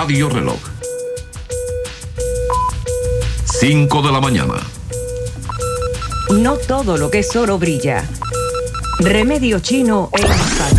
Radio Reloj. 5 de la mañana. No todo lo que es oro brilla. Remedio chino en